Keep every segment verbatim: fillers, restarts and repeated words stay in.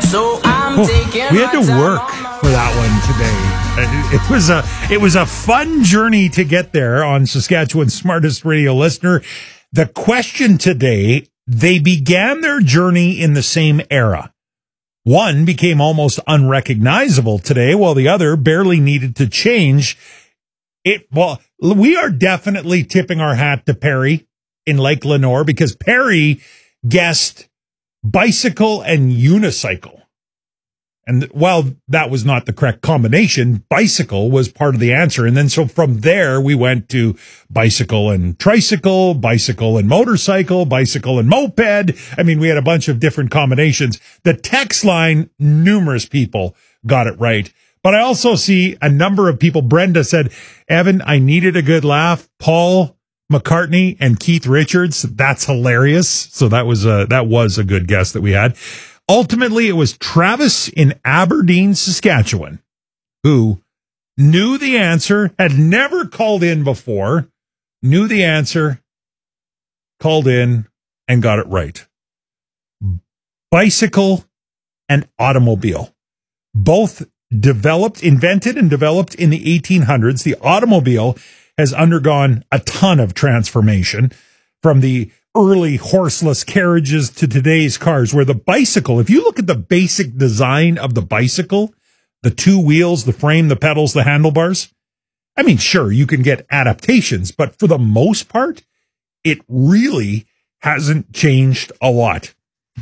So I'm oh, taking we had to work for that one today. It was a it was a fun journey to get there on Saskatchewan's smartest radio listener. The question today, they began their journey in the same era. One became almost unrecognizable today, while the other barely needed to change. It well, we are definitely tipping our hat to Perry in Lake Lenore, because Perry guessed bicycle and unicycle. And while that was not the correct combination, bicycle was part of the answer. And then so from there, we went to bicycle and tricycle, bicycle and motorcycle, bicycle and moped. I mean, we had a bunch of different combinations. The text line, numerous people got it right. But I also see a number of people. Brenda said, Evan, I needed a good laugh. Paul McCartney and Keith Richards. That's hilarious. So that was a, that was a good guess that we had. Ultimately, it was Travis in Aberdeen, Saskatchewan, who knew the answer, had never called in before, knew the answer, called in, and got it right. Bicycle and automobile. Both developed, invented and developed in the eighteen hundreds. The automobile has undergone a ton of transformation, from the early horseless carriages to today's cars, where the bicycle, if you look at the basic design of the bicycle, the two wheels, the frame, the pedals, the handlebars, I mean, sure, you can get adaptations, but for the most part, it really hasn't changed a lot.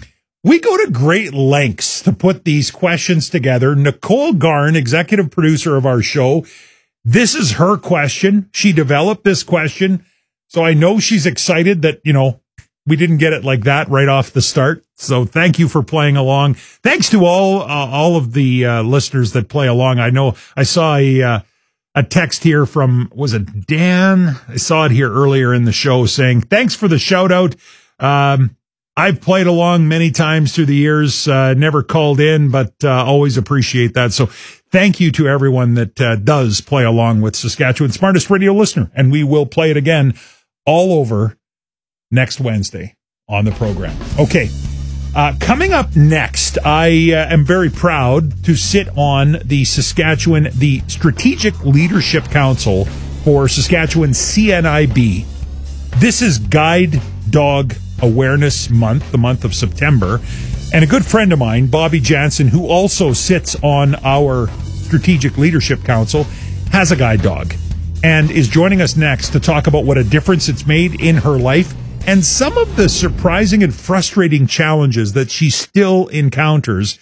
We go to great lengths to put these questions together. Nicole Garn, executive producer of our show, this is her question. She developed this question. So I know she's excited that, you know, we didn't get it like that right off the start. So thank you for playing along. Thanks to all, uh, all of the uh, listeners that play along. I know I saw a, uh, a text here from, was it Dan? I saw it here earlier in the show saying, thanks for the shout out. Um, I've played along many times through the years, uh, never called in, but uh, always appreciate that. So thank you to everyone that uh, does play along with Saskatchewan's smartest radio listener. And we will play it again all over next Wednesday on the program. Okay. Uh, coming up next, I uh, am very proud to sit on the Saskatchewan, the Strategic Leadership Council for Saskatchewan C N I B. This is Guide Dog Awareness Month, the month of September. And a good friend of mine, Bobby Jansen, who also sits on our Strategic Leadership Council, has a guide dog and is joining us next to talk about what a difference it's made in her life and some of the surprising and frustrating challenges that she still encounters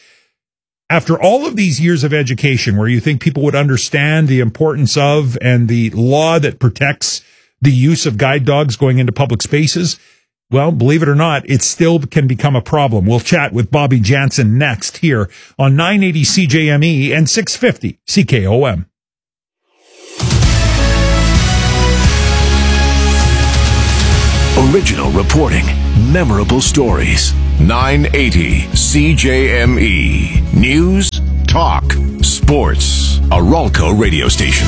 after all of these years of education, where you think people would understand the importance of and the law that protects the use of guide dogs going into public spaces. Well, believe it or not, it still can become a problem. We'll chat with Bobby Jansen next here on nine eighty C J M E and six fifty C K O M. Original reporting, memorable stories. nine eighty C J M E. News, talk, sports. A Ralco radio station.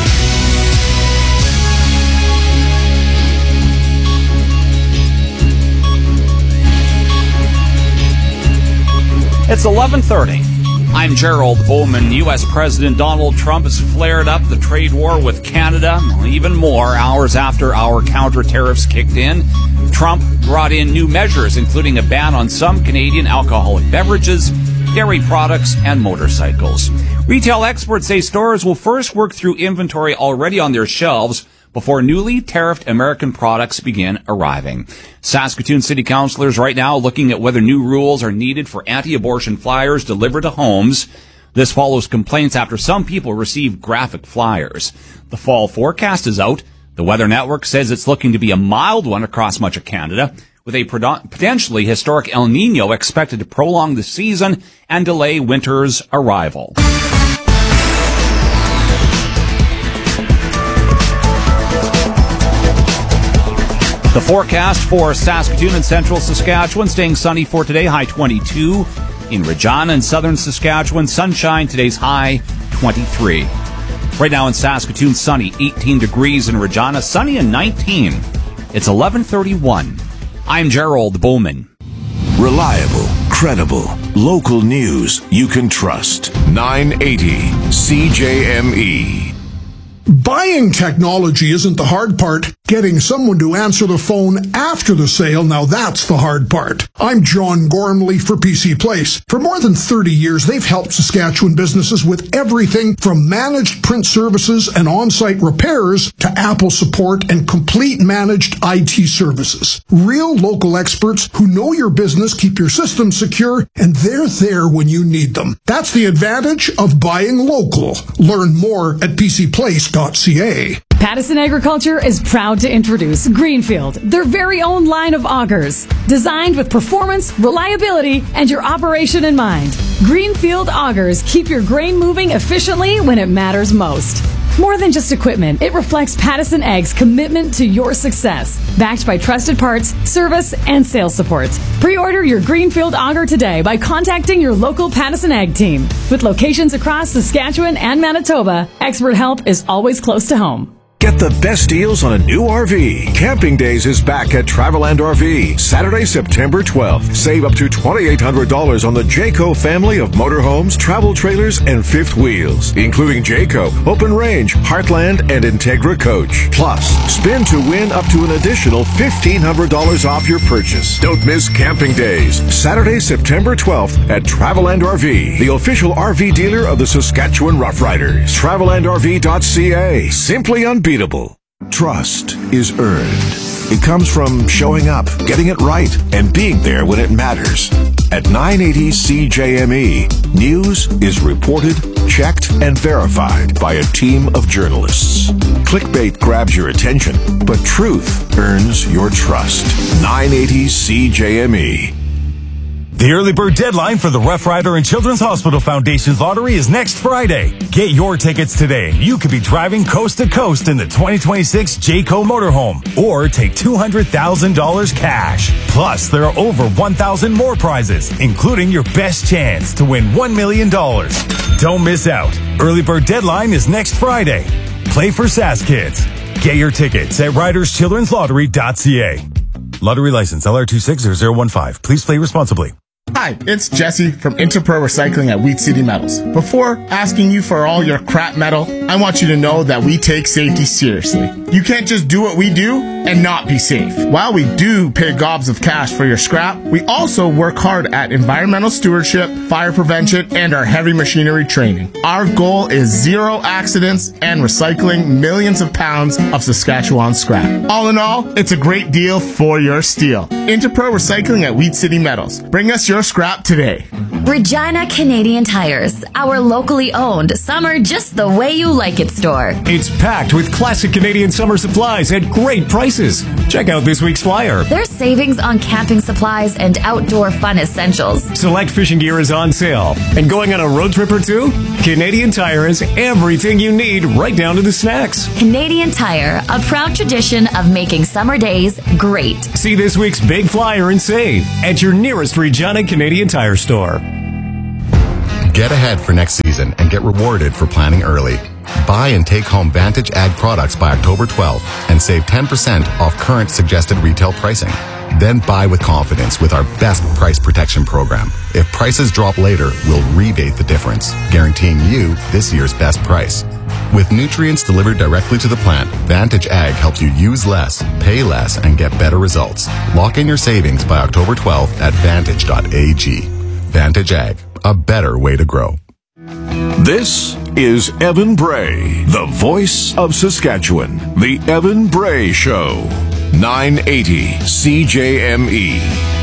It's eleven thirty. I'm Gerald Bowman. U S. President Donald Trump has flared up the trade war with Canada even more hours after our counter tariffs kicked in. Trump brought in new measures, including a ban on some Canadian alcoholic beverages, dairy products, and motorcycles. Retail experts say stores will first work through inventory already on their shelves before newly tariffed American products begin arriving. Saskatoon city councillors right now looking at whether new rules are needed for anti-abortion flyers delivered to homes. This follows complaints after some people received graphic flyers. The fall forecast is out. The Weather Network says it's looking to be a mild one across much of Canada, with a potentially historic El Nino expected to prolong the season and delay winter's arrival. The forecast for Saskatoon and central Saskatchewan, staying sunny for today, high twenty-two. In Regina and southern Saskatchewan, sunshine, today's high twenty-three. Right now in Saskatoon, sunny, eighteen degrees. In Regina, sunny and nineteen. It's eleven thirty-one. I'm Gerald Bowman. Reliable, credible, Local news you can trust. nine eighty C J M E. Buying technology isn't the hard part. Getting someone to answer the phone after the sale, now that's the hard part. I'm John Gormley for P C Place. For more than thirty years, they've helped Saskatchewan businesses with everything from managed print services and on-site repairs to Apple support and complete managed I T services. Real local experts who know your business, keep your systems secure, and they're there when you need them. That's the advantage of buying local. Learn more at p c place dot c a. Pattison Agriculture is proud to introduce Greenfield, their very own line of augers, designed with performance, reliability, and your operation in mind. Greenfield augers keep your grain moving efficiently when it matters most. More than just equipment, it reflects Pattison Ag's commitment to your success, backed by trusted parts, service, and sales support. Pre-order your Greenfield auger today by contacting your local Pattison Ag team. With locations across Saskatchewan and Manitoba, expert help is always close to home. Get the best deals on a new R V. Camping Days is back at Traveland R V. Saturday, September twelfth. Save up to twenty-eight hundred dollars on the Jayco family of motorhomes, travel trailers, and fifth wheels, including Jayco, Open Range, Heartland, and Integra Coach. Plus, spin to win up to an additional fifteen hundred dollars off your purchase. Don't miss Camping Days. Saturday, September twelfth at Traveland R V, the official R V dealer of the Saskatchewan Roughriders. traveland r v dot c a. Simply unbeatable. Trust is earned. It comes from showing up, getting it right, and being there when it matters. At nine eighty C J M E, news is reported, checked, and verified by a team of journalists. Clickbait grabs your attention, but truth earns your trust. nine eighty C J M E. The early bird deadline for the Rough Rider and Children's Hospital Foundation's lottery is next Friday. Get your tickets today and you could be driving coast to coast in the twenty twenty-six Jayco motorhome or take two hundred thousand dollars cash. Plus, there are over one thousand more prizes, including your best chance to win one million dollars. Don't miss out. Early bird deadline is next Friday. Play for Sask Kids. Get your tickets at riders children's lottery dot c a. Lottery license L R two six zero zero one five. Please play responsibly. Hi, it's Jesse from Interpro Recycling at Wheat City Metals. Before asking you for all your crap metal, I want you to know that we take safety seriously. You can't just do what we do and not be safe. While we do pay gobs of cash for your scrap, we also work hard at environmental stewardship, fire prevention, and our heavy machinery training. Our goal is zero accidents and recycling millions of pounds of Saskatchewan scrap. All in all, it's a great deal for your steel. Interpro Recycling at Wheat City Metals. Bring us your scrap today. Regina Canadian Tires, our locally owned summer just the way you like it store. It's packed with classic Canadian summer supplies at great prices. Check out this week's flyer. There's savings on camping supplies and outdoor fun essentials. Select fishing gear is on sale. And going on a road trip or two? Canadian Tire has everything you need, right down to the snacks. Canadian Tire, a proud tradition of making summer days great. See this week's big flyer and save at your nearest Regina Canadian Tire store. Get ahead for next season and get rewarded for planning early. Buy and take home Vantage Ag products by October twelfth and save ten percent off current suggested retail pricing. Then buy with confidence with our best price protection program. If prices drop later, we'll rebate the difference, guaranteeing you this year's best price. With nutrients delivered directly to the plant, Vantage Ag helps you use less, pay less, and get better results. Lock in your savings by October twelfth at vantage dot a g. Vantage Ag, a better way to grow. This is Evan Bray, the voice of Saskatchewan. The Evan Bray Show. nine eighty C J M E.